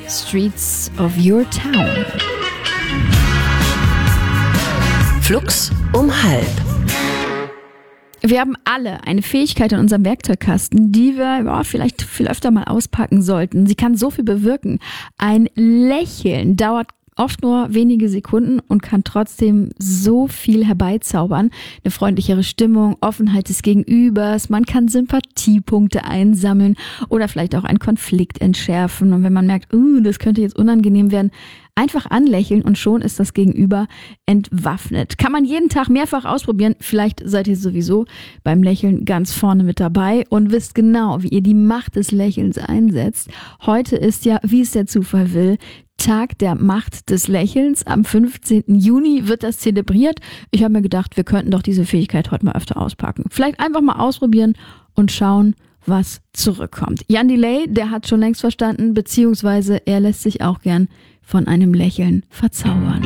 Streets of Your Town. Flux um 12. Wir haben alle eine Fähigkeit in unserem Werkzeugkasten, die wir vielleicht viel öfter mal auspacken sollten. Sie kann so viel bewirken. Ein Lächeln dauert oft nur wenige Sekunden und kann trotzdem so viel herbeizaubern. Eine freundlichere Stimmung, Offenheit des Gegenübers, man kann Sympathiepunkte einsammeln oder vielleicht auch einen Konflikt entschärfen. Und wenn man merkt, das könnte jetzt unangenehm werden, einfach anlächeln und schon ist das Gegenüber entwaffnet. Kann man jeden Tag mehrfach ausprobieren. Vielleicht seid ihr sowieso beim Lächeln ganz vorne mit dabei und wisst genau, wie ihr die Macht des Lächelns einsetzt. Heute ist ja, wie es der Zufall will, Tag der Macht des Lächelns. Am 15. Juni wird das zelebriert. Ich habe mir gedacht, wir könnten doch diese Fähigkeit heute mal öfter auspacken. Vielleicht einfach mal ausprobieren und schauen, was zurückkommt. Jan Delay, der hat schon längst verstanden, beziehungsweise er lässt sich auch gern von einem Lächeln verzaubern.